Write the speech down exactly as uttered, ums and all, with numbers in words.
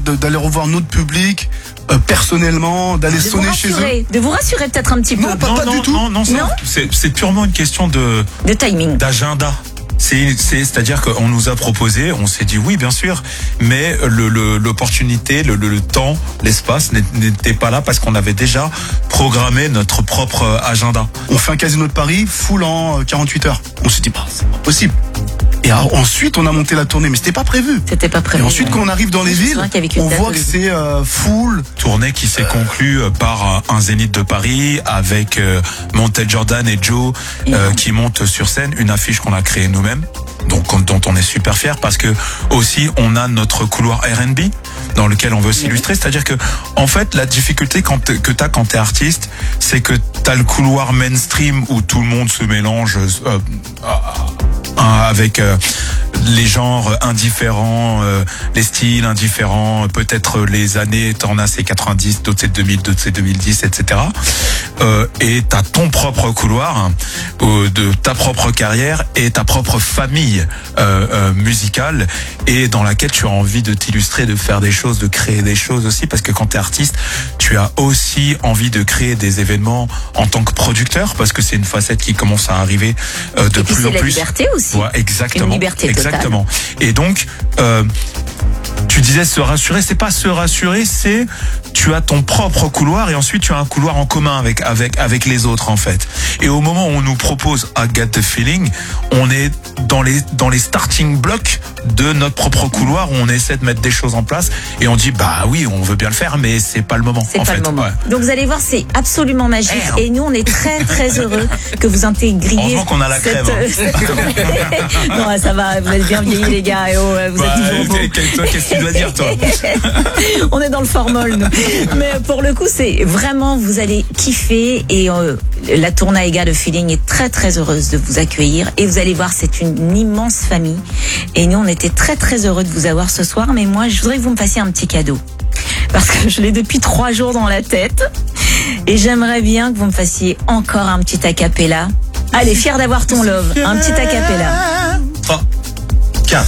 de, d'aller revoir notre public euh, personnellement, d'aller de sonner chez eux. De vous rassurer peut-être un petit peu. Non, pas, non, pas non, du tout. Non, non, c'est, Non c'est, c'est purement une question de, de timing. d'agenda. C'est, c'est, c'est-à-dire qu'on nous a proposé, on s'est dit oui, bien sûr, mais le, le, l'opportunité, le, le, le temps, l'espace n'était pas là parce qu'on avait déjà programmé notre propre agenda. On fait un casino de Paris full en quarante-huit heures. On s'est dit, bah, c'est pas possible. Et alors, ensuite, on a monté la tournée, mais c'était pas prévu. C'était pas prévu. Et ensuite, ouais. quand on arrive dans les Je me villes, souviens qu'avec une on date voit au que début. c'est euh, full. Tournée qui s'est conclue par un Zénith de Paris avec euh, Montel Jordan et Joe euh, qui montent sur scène, une affiche qu'on a créée nous-mêmes. Donc dont on est super fiers parce que aussi on a notre couloir R and B dans lequel on veut s'illustrer, c'est-à-dire que en fait la difficulté quand t'es, que t'as quand t'es artiste, c'est que t'as le couloir mainstream où tout le monde se mélange euh, euh, avec euh, les genres indifférents, euh, les styles indifférents, peut-être les années, t'en as c'est quatre-vingt-dix, d'autres c'est deux mille, d'autres c'est deux mille dix, et cetera. Euh, et t'as ton propre couloir euh, de ta propre carrière et ta propre famille euh, euh, musicale et dans laquelle tu as envie de t'illustrer, de faire des choses, de créer des choses aussi, parce que quand t'es artiste, tu as aussi envie de créer des événements en tant que producteur, parce que c'est une facette qui commence à arriver euh, de Et puis plus c'est en la plus. liberté aussi. Ouais, exactement. Une liberté totale. Exactement. Et donc, euh, tu disais se rassurer, c'est pas se rassurer, c'est tu as ton propre couloir et ensuite tu as un couloir en commun avec avec avec les autres en fait. Et au moment où on nous propose I Got the Feeling, on est dans les dans les starting blocks de notre propre couloir où on essaie de mettre des choses en place et on dit bah oui, on veut bien le faire mais c'est pas le moment. C'est en pas fait. le moment. Ouais. Donc vous allez voir, c'est absolument magique. Merde. Et nous, on est très très heureux que vous intégriez. Heureusement qu'on a la cette- crème, hein. Non, ça va, vous êtes bien vieillis les gars. Et oh, vous Bah, êtes toujours beaux. qu'est- toi, qu'est-ce que tu dois dire toi? On est dans le formol, nous. Mais pour le coup, c'est vraiment, vous allez kiffer. Et euh, la Tournaïga de Feeling est très très heureuse de vous accueillir. Et vous allez voir, c'est une immense famille. Et nous, on était très très heureux de vous avoir ce soir. Mais moi, je voudrais que vous me fassiez un petit cadeau. Parce que je l'ai depuis trois jours dans la tête. Et j'aimerais bien que vous me fassiez encore un petit acapella. Allez, fier d'avoir ton love. Un petit acapella. Ah.